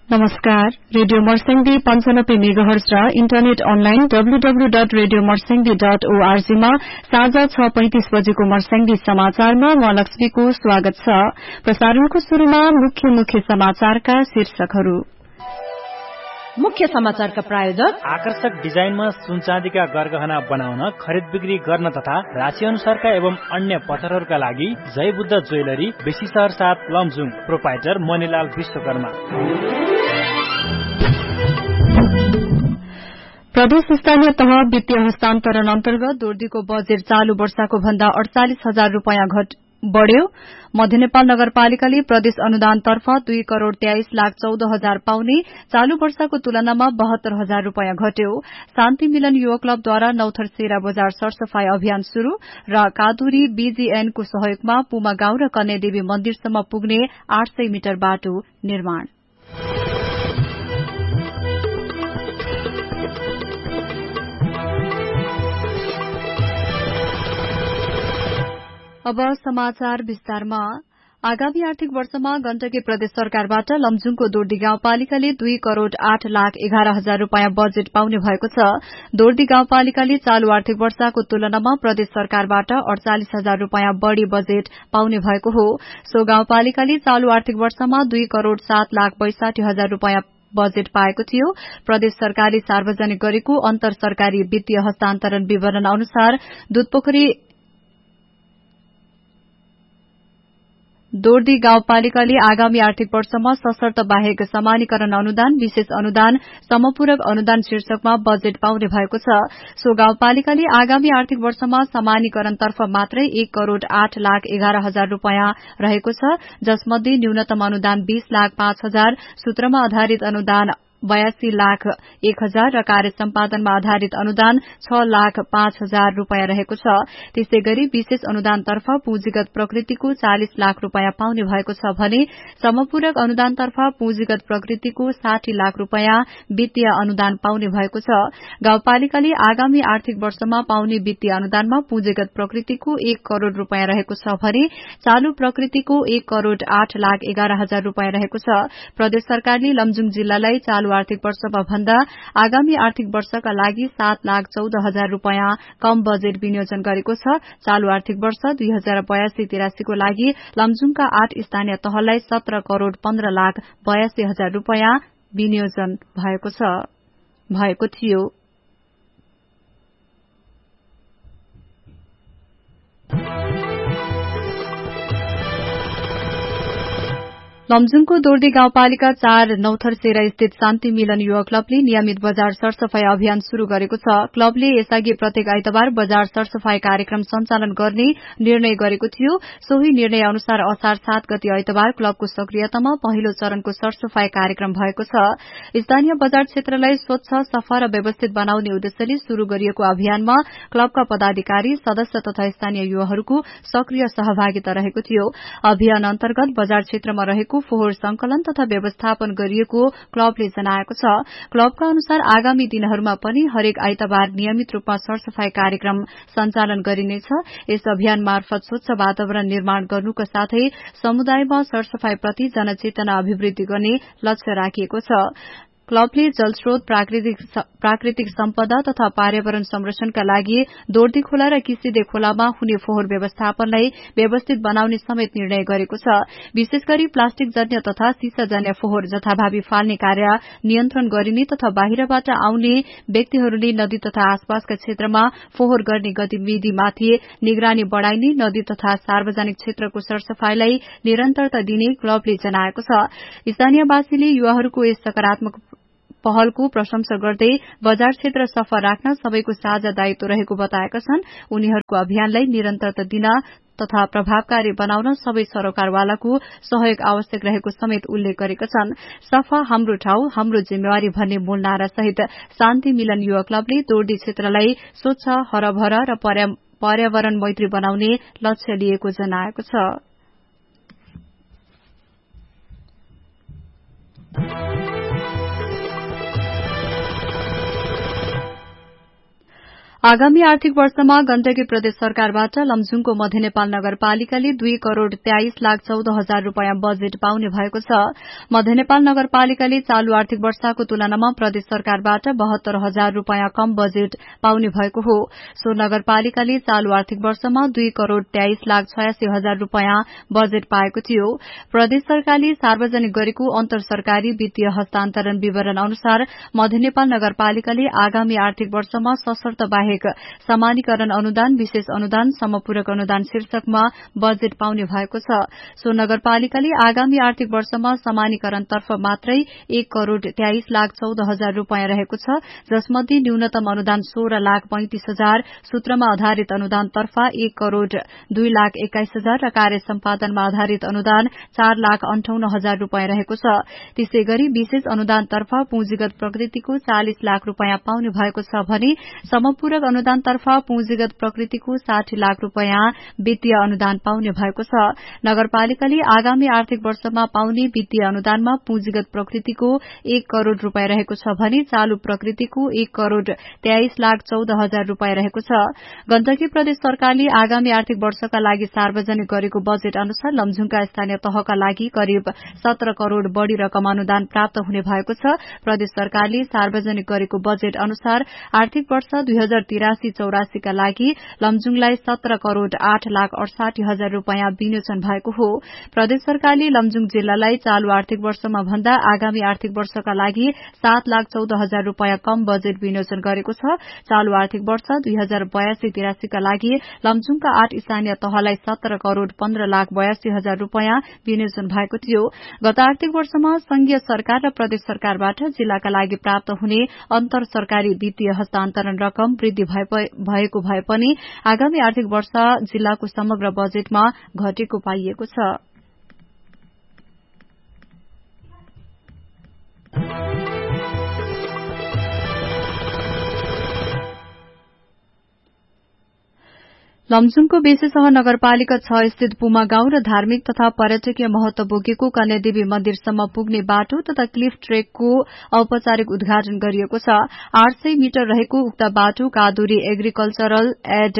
नमस्कार, radio मर्सेंगी 95 megahertz र internet online www.radiomorsengi.org मा साँझ 6:35 बजेको मर्सेंगी समाचारमा म लक्ष्मीको स्वागत छ। प्रसारणको शुरूमा मुख्य समाचारका शीर्षकहरू। मुख्य समाचारका प्रायोजक आकर्षक डिजाइनमा सुनचाँदीका गरगहना बनाउन, खरिद बिक्री गर्न तथा राशि अनुसारका एवं अन्य पत्थरहरूका लागि जय बुद्ध ज्वेलरी, बेसी शहर 7 लमजुङ, प्रोपाइटर मणिलाल विश्वकर्मा। प्रदेश स्थानीय तह वित्तीय हस्तान्तरण अन्तर्गत दोर्दीको बजेट चालू वर्षको भन्दा 48,000 रूपियाँ बढ़्यो। मध्य नेपाल नगरपालिकाले प्रदेश अनुदानतर्फ 2,23,14,000 पाउने, चालू वर्षको तुलनामा 72,000 रूपियाँ घट्यो। शान्ति मिलन युवा क्लबद्वारा नौथर सेरा बजार सरसफाई अभियान शुरू र कादुरी बीजीएनको सहयोगमा पुमा गाउँ र कन्यादेवी मन्दिरसम्म पुग्ने 800 मिटर बाटो निर्माण। अब समाचार विस्तारमा। आगामी आर्थिक वर्षमा गण्डकी प्रदेश सरकारबाट लमजुङको दोर्दी गाउँपालिकाले 2,08,11,000 रूपियाँ बजेट पाउने भएको छ। दोर्दी गाउँपालिकाले चालू आर्थिक वर्षको तुलनामा प्रदेश सरकारबाट 48,000 रूपियाँ बढ़ी बजेट पाउने भएको हो। सो गाउँपालिकाले चालू आर्थिक वर्षमा 2,07,62,000 रूपियाँ बजेट पाएको थियो। प्रदेश सरकारले सार्वजनिक गरेको अन्तर सरकारी वित्तीय हस्तान्तरण विवरण अनुसार दोर्दी गाउँपालिकाले आगामी आर्थिक वर्षमा सशर्त बाहेक समानीकरण अनुदान, विशेष अनुदान, समपूरक अनुदान शीर्षकमा बजेट पाउने भएको छ। सो गाउँपालिकाले आगामी आर्थिक वर्षमा समानीकरणतर्फ मात्रै 1,08,11,000 रूपियाँ रहेको छ, जसमध्ये न्यूनतम अनुदान 20,05,000, सूत्रमा आधारित अनुदान 82,01,000 र कार्य सम्पादनमा आधारित अनुदान 6,05,000 रूपियाँ रहेको छ। त्यसै गरी विशेष अनुदानतर्फ पुँजीगत प्रकृतिको 40 लाख रूपियाँ पाउने भएको छ भने समपूरक अनुदानतर्फ पुँजीगत प्रकृतिको 60 लाख रूपियाँ वित्तीय अनुदान पाउने भएको छ। गाउँपालिकाले आगामी आर्थिक वर्षमा पाउने वित्तीय अनुदानमा पुँजीगत प्रकृतिको 1 करोड़ रूपियाँ रहेको छ भने चालू प्रकृतिको 1,08,11,000 रूपियाँ रहेको छ। प्रदेश सरकारले लमजुङ जिल्लालाई चालू आर्थिक वर्षमा भन्दा आगामी आर्थिक वर्षका लागि 7,14,000 रूपियाँ कम बजेट विनियोजन गरेको छ। चालू आर्थिक वर्ष 2082-83 को लागि लमजुङका 8 स्थानीय तहलाई 17 करोड़ 15,82,000 रूपियाँ विनियोजन भएको थियो। लमजुङको दोर्दी गाउँपालिका 4 नौथर सेरा स्थित शान्ति मिलन युवा क्लबले नियमित बजार सरसफाई अभियान शुरू गरेको छ। क्लबले यसअघि प्रत्येक आइतबार बजार सरसफाई कार्यक्रम सञ्चालन गर्ने निर्णय गरेको थियो। सोही निर्णय अनुसार असार 7 गते आइतबार क्लबको सक्रियतामा पहिलो चरणको सरसफाई कार्यक्रम भएको छ। स्थानीय बजार क्षेत्रलाई स्वच्छ, सफा र व्यवस्थित बनाउने उद्देश्यले शुरू गरिएको अभियानमा क्लबका पदाधिकारी, सदस्य तथा स्थानीय युवाहरूको सक्रिय सहभागिता रहेको थियो। अभियान अन्तर्गत बजार क्षेत्रमा रहेको फोहोर संकलन तथा व्यवस्थापन गरिएको क्लबले जनाएको छ। क्लबका अनुसार आगामी दिनहरूमा पनि हरेक आइतबार नियमित रूपमा सरसफाई कार्यक्रम सञ्चालन गरिनेछ। यस अभियान मार्फत स्वच्छ वातावरण निर्माण गर्नुका साथै समुदायमा सरसफाई प्रति जनचेतना अभिवृद्धि गर्ने लक्ष्य राखिएको छ। क्लबले जलस्रोत, प्राकृतिक सम्पदा तथा पर्यावरण संरक्षणका लागि दोर्दी खोला र किसिदे खोलामा हुने फोहोर व्यवस्थापनलाई व्यवस्थित बनाउने समेत निर्णय गरेको छ। विशेष गरी प्लास्टिक जन्य तथा सिसाजन्य फोहोर जथाभावी फाल्ने कार्य नियन्त्रण गरिने तथा बाहिरबाट आउने व्यक्तिहरूले नदी तथा आसपासका क्षेत्रमा फोहोर गर्ने गतिविधिमाथि निगरानी बढ़ाइने, नदी तथा सार्वजनिक क्षेत्रको सरसफाईलाई निरन्तरता दिने क्लबले जनाएको छ। स्थानीयवासीले युवाहरूको यस सकारात्मक पहलको प्रशंसा गर्दै बजार क्षेत्र सफा राख्न सबैको साझा दायित्व रहेको बताएका छन्। उनीहरूको अभियानलाई निरन्तरता दिन तथा प्रभावकारी बनाउन सबै सरोकारवालाको सहयोग आवश्यक रहेको समेत उल्लेख गरेका छन्। सफा हाम्रो ठाउँ, हाम्रो जिम्मेवारी भन्ने मूल नारा सहित शान्ति मिलन युवा क्लबले दोर्दी क्षेत्रलाई स्वच्छ, हरभर र पर्यावरण मैत्री बनाउने लक्ष्य लिएको जनाएको छ। आगामी आर्थिक वर्षमा गण्डकी प्रदेश सरकारबाट लमजुङको मध्य नेपाल नगरपालिकाले 2 करोड़ 23 लाख 14 हजार रूपियाँ बजेट पाउने भएको छ। मध्य नेपाल नगरपालिकाले चालू आर्थिक वर्षको तुलनामा प्रदेश सरकारबाट 72 हजार रूपियाँ कम बजेट पाउने भएको हो। सो नगरपालिकाले चालू आर्थिक वर्षमा 2 करोड़ 23 लाख 86 हजार रूपियाँ बजेट पाएको थियो। प्रदेश सरकारले सार्वजनिक गरेको अन्तर सरकारी वित्तीय हस्तान्तरण विवरण अनुसार मध्य नेपाल नगरपालिकाले आगामी आर्थिक वर्षमा सशर्त बाहेक समानीकरण अनुदान, विशेष अनुदान, समपूरक अनुदान शीर्षकमा बजेट पाउने भएको छ। सो नगरपालिकाले आगामी आर्थिक वर्षमा समानीकरणतर्फ मात्रै 1 करोड़ 23 लाख 14 हजार रूपियाँ रहेको छ, जसमध्ये न्यूनतम अनुदान 16 लाख 35 हजार, सूत्रमा आधारित अनुदानतर्फ 1 करोड़ 2 लाख 21 हजार र कार्य सम्पादनमा आधारित अनुदान 4 लाख 58 हजार रूपियाँ रहेको छ। त्यसै गरी विशेष अनुदानतर्फ पुँजीगत प्रकृतिको 40 लाख रूपियाँ पाउने भएको छ भने समपूरक अनुदानतर्फ पुँजीगत प्रकृतिको 60 लाख रूपियाँ वित्तीय अनुदान पाउने भएको छ। नगरपालिकाले आगामी आर्थिक वर्षमा पाउने वित्तीय अनुदानमा पुँजीगत प्रकृतिको 1 करोड़ रूपियाँ रहेको छ भने चालू प्रकृतिको 1 करोड़ 23 लाख 14 हजार रूपियाँ रहेको छ। गण्डकी प्रदेश सरकारले आगामी आर्थिक वर्षका लागि सार्वजनिक गरेको बजेट अनुसार लमजुङका स्थानीय तहका लागि करिब 17 करोड़ बढ़ी रकम अनुदान प्राप्त हुने भएको छ। प्रदेश सरकारले सार्वजनिक गरेको बजेट अनुसार आर्थिक वर्ष 2083-84 का लागि लमजुङलाई 17 करोड़ 8 लाख 68 हजार रूपियाँ विनियोजन भएको हो। प्रदेश सरकारले लमजुङ जिल्लालाई चालू आर्थिक वर्षमा भन्दा आगामी आर्थिक वर्षका लागि 7 लाख 14 हजार रूपियाँ कम बजेट विनियोजन गरेको छ। चालू आर्थिक वर्ष 2082-83 का लागि लमजुङका 8 स्थानीय तहलाई 17 करोड़ 15 लाख 82 हजार रूपियाँ विनियोजन भएको थियो। गत आर्थिक वर्षमा संघीय सरकार र प्रदेश सरकारबाट जिल्लाका लागि प्राप्त हुने अन्तर सरकारी वित्तीय हस्तान्तरण रकम वृद्धि भएको भए पनि आगामी आर्थिक वर्ष जिल्लाको समग्र बजेटमा घटेको पाइएको छ। लमजुङको बेसीसह नगरपालिका 6 स्थित पुमा गाउँ र धार्मिक तथा पर्यटकीय महत्व बोकेको कन्यादेवी मन्दिरसम्म पुग्ने बाटो तथा क्लिफ ट्रेकको औपचारिक उद्घाटन गरिएको छ। 800 मिटर रहेको उक्त बाटो कादुरी एग्रिकल्चरल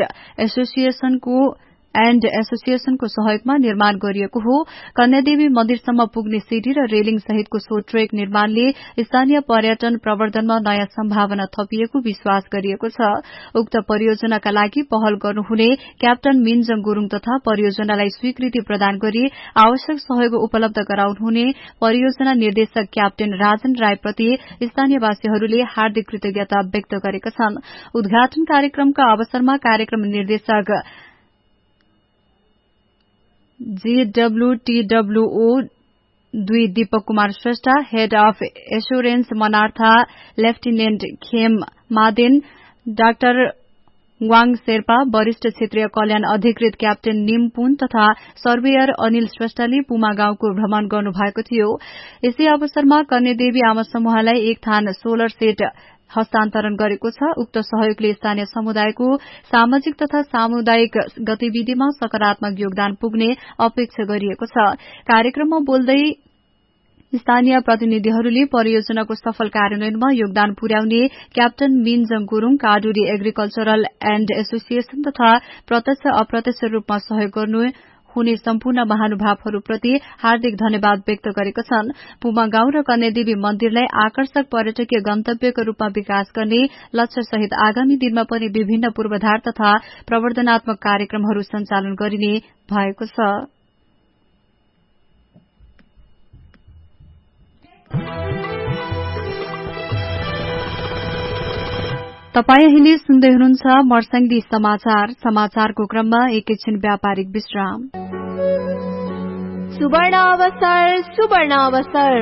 एण्ड एसोसिएशनको सहयोगमा निर्माण गरिएको हो। कन्यादेवी मन्दिरसम्म पुग्ने सिडी र रेलिङ सहितको सो ट्रेक निर्माणले स्थानीय पर्यटन प्रवर्धनमा नयाँ सम्भावना थपिएको विश्वास गरिएको छ। उक्त परियोजनाका लागि पहल गर्नुहुने क्याप्टन मिन्जङ गुरूङ तथा परियोजनालाई स्वीकृति प्रदान गरी आवश्यक सहयोग उपलब्ध गराउनुहुने परियोजना निर्देशक क्याप्टेन राजन रायप्रति स्थानीयवासीहरूले हार्दिक कृतज्ञता व्यक्त गरेका छन्। उद्घाटन कार्यक्रमका अवसरमा कार्यक्रम निर्देशक GWTWO 2 Deepak Kumar Shrestha, head of assurance मनार्था lieutenant Khem Maaden, doctor Wang Sherpa, वरिष्ठ क्षेत्रीय कल्याण अधिकृत क्याप्टेन निमपुन तथा सर्वेयर अनिल श्रेष्ठले पुमा गाउँको भ्रमण गर्नुभएको थियो। यसै अवसरमा कन्यादेवी आमा समूहलाई 1 थान सोलर सेट हस्तान्तरण गरेको छ। उक्त सहयोगले स्थानीय समुदायको सामाजिक तथा सामुदायिक गतिविधिमा सकारात्मक योगदान पुग्ने अपेक्षा गरिएको छ। कार्यक्रममा बोल्दै स्थानीय प्रतिनिधिहरूले परियोजनाको सफल कार्यान्वयनमा योगदान पुर्याउने captain मिन्जङ Gurung, काडुरी agricultural and association तथा प्रत्यक्ष अप्रत्यक्ष रूपमा सहयोग गर्नु हुने सम्पूर्ण महानुभावहरूप्रति हार्दिक धन्यवाद व्यक्त गरेका छन्। पुमा गाउँ र कन्यादेवी मन्दिरलाई आकर्षक पर्यटकीय गन्तव्यको रूपमा विकास गर्ने लक्ष्यसहित आगामी दिनमा पनि विभिन्न पूर्वाधार तथा प्रवर्धनात्मक कार्यक्रमहरू सञ्चालन गरिने भएको छ। तपाई अहिले सुन्दै हुनुहुन्छ मर्स्याङ्दी समाचार। समाचारको क्रममा एकैछिन व्यापारिक विश्राम। सुवर्ण अवसर, सुवर्ण अवसर।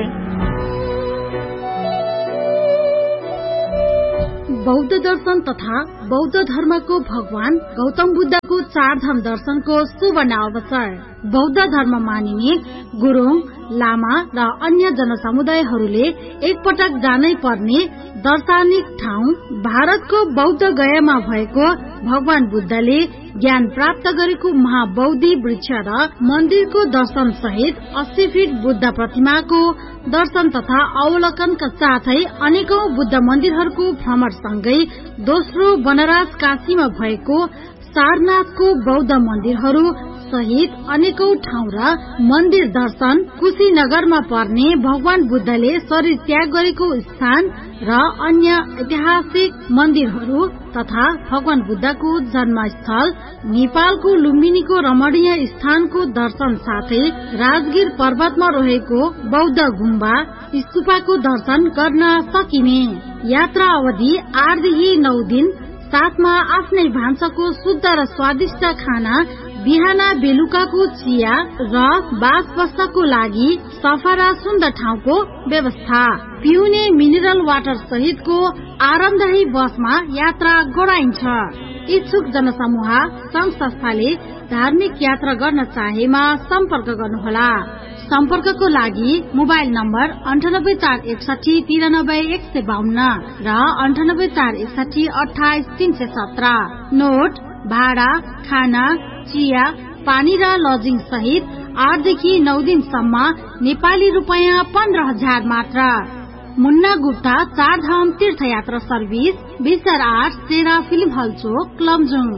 बौद्ध दर्शन तथा बौद्ध धर्मको भगवान गौतम बुद्धको 4 धाम दर्शनको सुवर्ण अवसर। बौद्ध धर्म मानिने गुरूङ, लामा र अन्य जनसमुदायहरूले एकपटक जानै पर्ने दार्शनिक ठाउँ भारतको बौद्ध गयामा भएको भगवान बुद्धले ज्ञान प्राप्त गरेको महाबौद्धि वृक्ष र मन्दिरको दर्शन सहित 80 फीट बुद्ध प्रतिमाको दर्शन तथा अवलोकनका साथै अनेकौं बुद्ध मन्दिरहरूको भ्रमणसँगै दोस्रो वनराज काशीमा भएको सारनाथको बौद्ध मन्दिरहरू सहित अनेकौं ठाउँ र मन्दिर दर्शन, कुशीनगरमा पर्ने भगवान बुद्धले शरीर त्याग गरेको स्थान र अन्य ऐतिहासिक मन्दिरहरू तथा भगवान बुद्धको जन्मस्थल नेपालको लुम्बिनीको रमणीय स्थानको दर्शन साथै राजगिर पर्वतमा रहेको बौद्ध गुम्बा स्तूपको दर्शन गर्न सकिने। यात्रा अवधि 8 देखि 9 दिन, साथमा आफ्नै भान्साको शुद्ध र स्वादिष्ट खाना, बिहान बेलुकाको चिया र बास बस्नको लागि सफा र सुन्दर ठाउँको व्यवस्था, पिउने मिनरल वाटर सहितको आरामदायी बसमा यात्रा गराइन्छ। इच्छुक जनसमूह संघ संस्थाले धार्मिक यात्रा गर्न चाहेमा सम्पर्क गर्नुहोला। सम्पर्कको लागि मोबाइल नम्बर 9841 93 152 र 9841 28 317। नोट: भाडा, खाना, चिया, पानी र लजिङ सहित 8 देखि 9 दिनसम्म नेपाली रुपैयाँ 15,000 मात्र। मुन्ना गुप्ता चारधाम तीर्थयात्रा सर्भिस, 2008 सेरा फिल्म हल चोक, लमजुङ।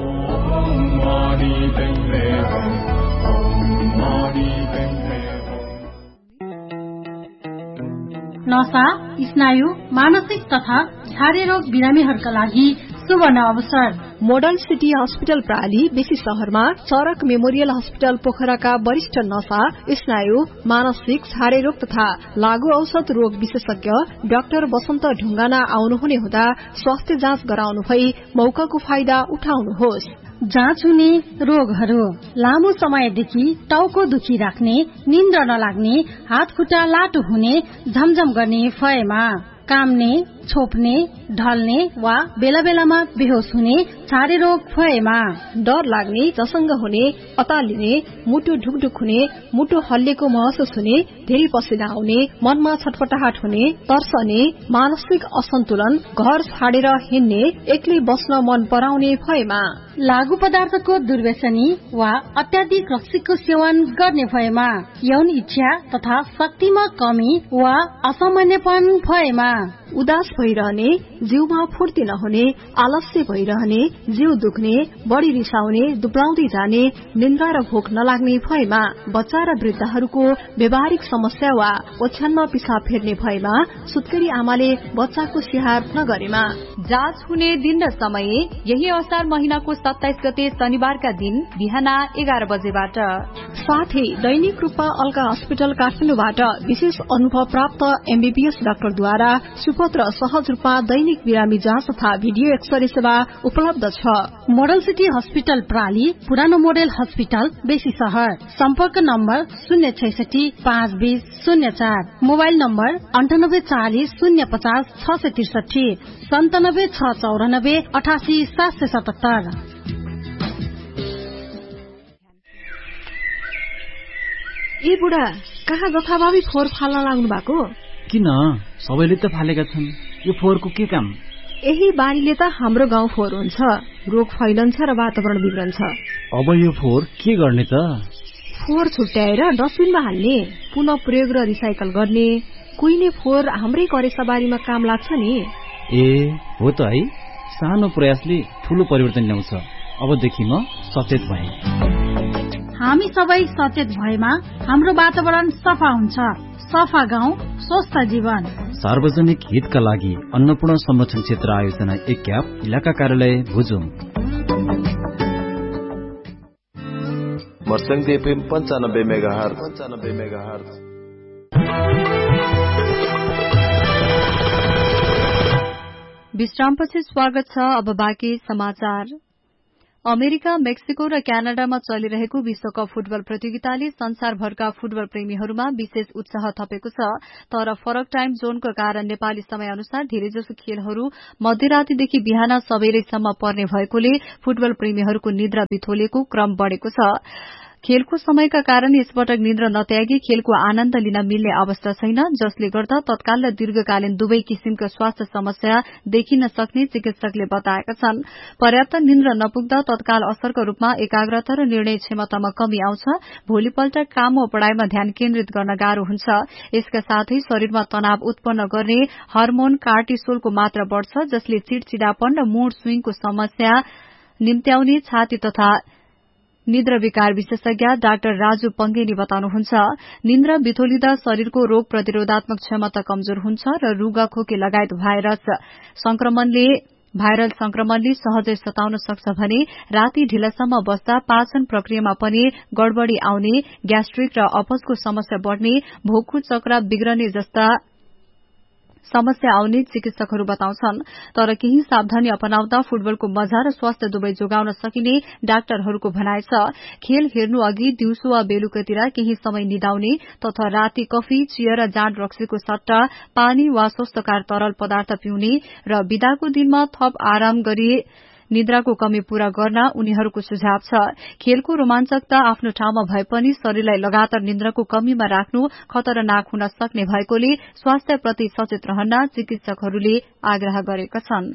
नशा, स्नायु, मानसिक तथा छारे रोग बिरामीहरूका लागि सुवर्ण अवसर। मोडल सिटी हस्पिटल प्राली बेसी शहरमा चरक मेमोरियल हस्पिटल पोखराका वरिष्ठ नशा, स्नायु, मानसिक, छारे रोग तथा लागू औषध रोग विशेषज्ञ डाक्टर वसन्त ढुङ्गाना आउनुहुने हुँदा स्वास्थ्य जाँच गराउनु भई मौकाको फाइदा उठाउनुहोस्। जाँच हुने रोगहरू: लामो समयदेखि टाउको दुखी राख्ने, निन्द्रा नलाग्ने, हात खुट्टा लाटो हुने, झमझम गर्ने भएमा, काम्ने, छोप्ने, ढल्ने वा बेला बेलामा बेहोस हुने छारे रोग भएमा, डर लाग्ने, झसङ्ग हुने, अतालिने, मुटु ढुकढुक हुने, मुटु हल्लिएको महसुस हुने, धेरै पसिना आउने, मनमा छटपटाहट हुने, तर्सने, मानसिक असन्तुलन, घर छाडेर हिँड्ने, एक्लै बस्न मन पराउने भएमा, लागू पदार्थको दुर्व्यसनी वा अत्याधिक रक्सीको सेवन गर्ने भएमा, यौन इच्छा तथा शक्तिमा कमी वा असामान्यपन भएमा, उदास भइरहने, जिउमा फुर्ती नहुने, आलस्य भइरहने, जिउ दुख्ने, बढी रिसाउने, दुब्लाउँदै जाने, निन्द्रा र भोक नलाग्ने भएमा, बच्चा र वृद्धहरूको व्यावहारिक समस्या वा ओछ्यानमा पिसाब फेर्ने भएमा, सुत्केरी आमाले बच्चाको स्याहार नगरेमा। जाँच हुने दिन र समय यही असार महिनाको 27 गते शनिबारका दिन बिहान 11 बजेबाट। साथै दैनिक रूपमा अल्का हस्पिटल काठमाडौँबाट विशेष अनुभव प्राप्त एमबीबीएस डाक्टरद्वारा सुपथ र सहज रूपमा दैनिक बिरामी जाँच तथा भिडियो एक्सरे सेवा उपलब्ध छ। मोडल सिटी हस्पिटल प्राली, पुरानो मोडल हस्पिटल बेसी शहर। सम्पर्क नम्बर 066 520 04, मोबाइल नम्बर 9840 050 663, 97 694 88 777। ए बुढा, कहाँ जथाभावी फोहोर फाल्न लाग्नु भएको? किन? सबैले त फालेका छन्, यो फोहोरको के काम? यही बानीले त हाम्रो गाउँ फोहोर हुन्छ, रोग फैलन्छ र वातावरण बिग्रन्छ। अब यो फोहोर के गर्ने त? फोहोर छुट्याएर डस्टबिनमा हाल्ने, पुनः प्रयोग र रिसाइकल गर्ने, कुहिने फोहोर हाम्रै करेसाबारीमा काम लाग्छ नि। ए हो त है, सानो प्रयासले ठूलो परिवर्तन ल्याउँछ। अबदेखि म सचेत भएँ। हामी सबै सचेत भएमा हाम्रो वातावरण सफा हुन्छ। सफा गाउँ, स्वस्थ जीवन। सार्वजनिक हितका लागि अन्नपूर्ण संरक्षण क्षेत्र आयोजना एक्याप, इलाका कार्यालय भुजुङ। मर्सङ्गी FM 95 megahertz. विश्रामपछि स्वागत छ। अब बाँकी समाचार। अमेरिका, मेक्सिको र क्यानाडामा चलिरहेको विश्वकप फुटबल प्रतियोगिताले संसारभरका फुटबल प्रेमीहरूमा विशेष उत्साह थपेको छ। तर फरक टाइम जोनको कारण नेपाली समय अनुसार धेरैजसो खेलहरू मध्यरातीदेखि बिहान सबेरैसम्म पर्ने भएकोले फुटबल प्रेमीहरूको निद्रा बिथोलेको क्रम बढ़ेको छ। खेलको समयका कारण यसपटक निद्रा नत्यागी खेलको आनन्द लिन मिल्ने अवस्था छैन, जसले गर्दा तत्काल र दीर्घकालीन दुवै किसिमका स्वास्थ्य समस्या देखिन सक्ने चिकित्सकले बताएका छन्। पर्याप्त निद्रा नपुग्दा तत्काल असरको रूपमा एकाग्रता र निर्णय क्षमतामा कमी आउँछ, भोलिपल्ट काम वा पढ़ाइमा ध्यान केन्द्रित गर्न गाह्रो हुन्छ। यसका साथै शरीरमा तनाव उत्पन्न गर्ने हार्मोन कार्टिसोलको मात्रा बढ़छ, जसले चिड़चिड़ापन र मूड स्विङको समस्या निम्त्याउने छाती तथा निद्रा विकार विशेषज्ञ डाक्टर राजु पंगेनी बताउनुहुन्छ। निद्रा बिथोलिँदा शरीरको रोग प्रतिरोधात्मक क्षमता कमजोर हुन्छ र रुगाखोकी लगायत भाइरल संक्रमणले सहजै सताउन सक्छ भने राति ढिलासम्म बस्दा पाचन प्रक्रियामा पनि गड़बड़ी आउने, ग्यास्ट्रिक र अपचको समस्या बढ़ने, भोकको चक्र बिग्रने जस्ता समस्या आउने चिकित्सकहरू बताउँछन्। तर केही सावधानी अपनाउँदा फुटबलको मजा र स्वास्थ्य दुवै जोगाउन सकिने डाक्टरहरूको भनाइ छ। खेल हेर्नु अघि दिउँसो वा बेलुकातिर केही समय निदाउने तथा राति कफी, चिया र जाँड रक्सीको सट्टा पानी वा स्वस्थकर तरल पदार्थ पिउने र बिदाको दिनमा थप आराम गरी निद्राको कमी पूरा गर्न उनीहरूको सुझाव छ। खेलको रोमाञ्चकता आफ्नो ठाउँमा भए पनि शरीरलाई लगातार निद्राको कमीमा राख्नु खतरनाक हुन सक्ने भएकोले स्वास्थ्यप्रति सचेत रहन चिकित्सकहरूले आग्रह गरेका छन्।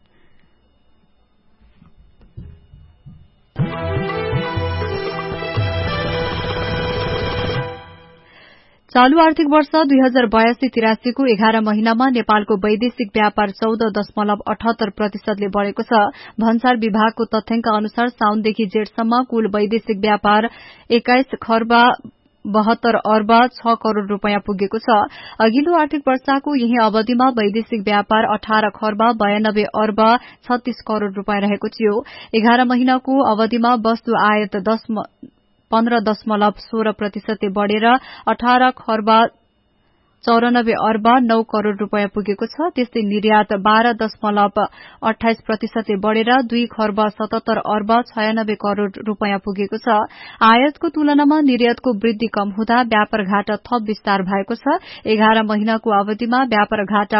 चालू आर्थिक वर्ष 2082-83 को 11 महिनामा नेपालको वैदेशिक व्यापार 14.78% बढ़ेको छ। भन्सार विभागको तथ्याङ्क अनुसार साउनदेखि जेठसम्म कुल वैदेशिक व्यापार 21 खर्ब 72 अर्ब 6 करोड़ रूपियाँ पुगेको छ। अघिल्लो आर्थिक वर्षको यही अवधिमा वैदेशिक व्यापार 18 खर्ब 92 अर्ब 36 करोड़ रूपियाँ रहेको थियो। 11 महिनाको अवधिमा वस्तु आयात 15.16% बढ़ेर 18 खर्ब 94 अर्ब 9 करोड़ रूपियाँ पुगेको छ। त्यस्तै निर्यात 12.28% बढ़ेर 2 खर्ब 77 अर्ब 96 करोड़ रूपियाँ पुगेको छ। आयातको तुलनामा निर्यातको वृद्धि कम हुँदा व्यापार घाटा थप विस्तार भएको छ। 11 महिनाको अवधिमा व्यापार घाटा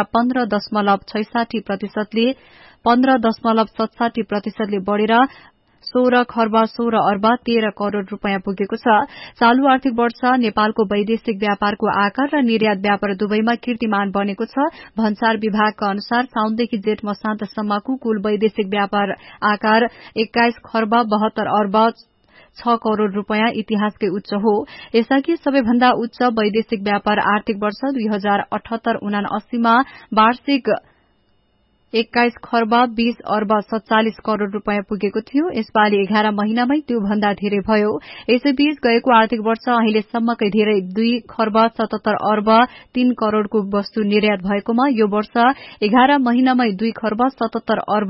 15.67% बढ़ेर 16 खर्ब 16 अर्ब 13 करोड़ रूपियाँ पुगेको छ। चालू आर्थिक वर्ष नेपालको वैदेशिक व्यापारको आकार र निर्यात व्यापार दुवैमा कीर्तिमान बनेको छ। भन्सार विभागका अनुसार साउनदेखि जेठ मसान्तसम्मको कुल वैदेशिक व्यापार आकार 21 खर्ब 72 अर्ब 6 करोड़ रूपियाँ इतिहासकै उच्च हो। यसअघि सबैभन्दा उच्च वैदेशिक व्यापार आर्थिक वर्ष 2078-79 मा वार्षिक 21 खर्ब 20 अर्ब 47 करोड़ रूपियाँ पुगेको थियो। यसपालि 11 महिनामै त्यो भन्दा धेरै भयो। यसैबीच गएको आर्थिक वर्ष अहिलेसम्मकै धेरै 2 खर्ब 77 अर्ब 3 करोड़को वस्तु निर्यात भएकोमा यो वर्ष 11 महिनामै 2 खर्ब 77 अर्ब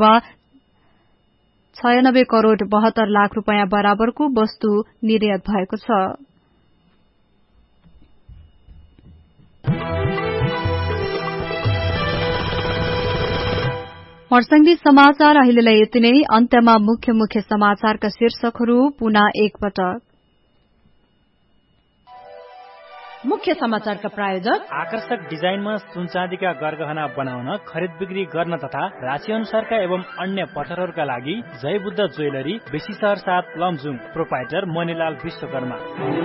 96 करोड़ 72 लाख रूपियाँ बराबरको वस्तु निर्यात भएको छ। मर्स्याङ्गी समाचार अहिलेलाई यति नै। अन्त्यमा मुख्य समाचारका शीर्षकहरू पुनः एकपटक। मुख्य समाचारका प्रायोजक आकर्षक डिजाइनमा सुनचाँदीका गरगहना बनाउन, खरिद बिक्री गर्न तथा राशि अनुसारका एवं अन्य पत्थरहरूका लागि जय बुद्ध ज्वेलरी, बेसी शहर 7 लमजुङ, प्रोपाइटर मणिलाल विश्वकर्मा।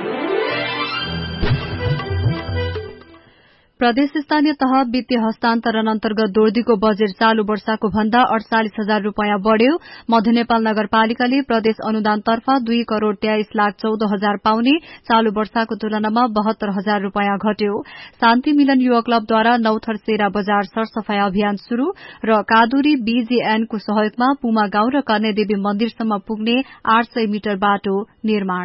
प्रदेश स्थानीय तह वित्तीय हस्तान्तरण अन्तर्गत दोर्दीको बजेट चालू वर्षको भन्दा 48,000 रूपियाँ बढ़्यो। मध्य नेपाल नगरपालिकाले प्रदेश अनुदानतर्फ 2 करोड़ 23 लाख 14 हजार पाउने, चालू वर्षको तुलनामा 72,000 रूपियाँ घट्यो। शान्ति मिलन युवा क्लबद्वारा नौथर सेरा बजार सरसफाई अभियान शुरू र कादुरी बीजेएनको सहयोगमा पुमा गाउँ र कन्यादेवी मन्दिरसम्म पुग्ने 800 मिटर बाटो निर्माण।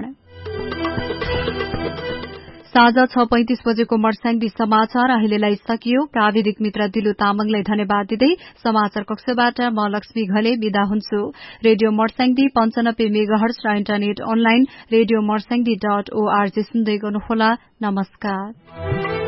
साँझ 6:35 बजेको मर्स्याङ्गी समाचार अहिलेलाई सकियो। प्राविधिक मित्र दिलु तामाङलाई धन्यवाद दिँदै समाचार कक्षबाट म लक्ष्मी घले विदा हुन्छु। रेडियो मर्स्याङ्गी 95 मेगाहर्ज र इन्टरनेट अनलाइन रेडियो मर्स्याङ्गी.org सुन्दै गर्नुहोला। नमस्कार।